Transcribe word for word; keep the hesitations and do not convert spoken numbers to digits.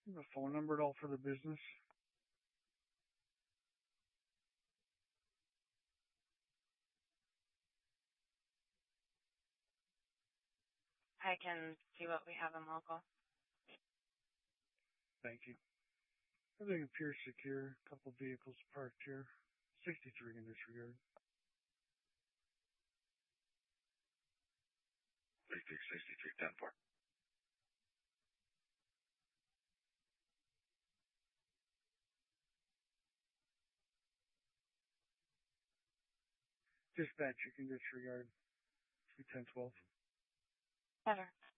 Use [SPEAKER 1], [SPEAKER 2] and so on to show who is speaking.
[SPEAKER 1] The phone number at all for the business?
[SPEAKER 2] I can see what we have in local.
[SPEAKER 1] Thank you. Everything appears secure. A couple vehicles parked here. sixty-three in disregard.
[SPEAKER 3] sixty-three, sixty-three, ten four.
[SPEAKER 1] Dispatch, you can disregard. two ten twelve.
[SPEAKER 2] Better.